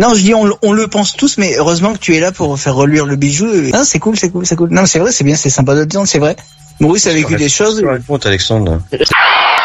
Non, je dis on le pense tous, mais heureusement que tu es là pour faire reluire le bijou. Non, c'est cool. Non, c'est vrai, c'est bien, c'est sympa de te dire, c'est vrai. Maurice a vécu des choses. Raconte, Alexandre.